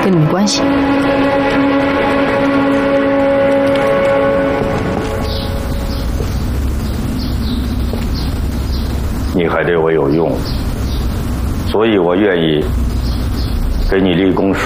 跟你没关系。 你还对我有用，所以我愿意给你立功树。